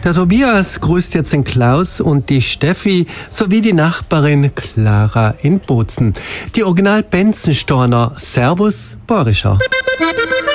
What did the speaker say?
Der Tobias grüßt jetzt den Klaus und die Steffi sowie die Nachbarin Clara in Bozen. Die Original Benzenstorner. Servus, Borischer.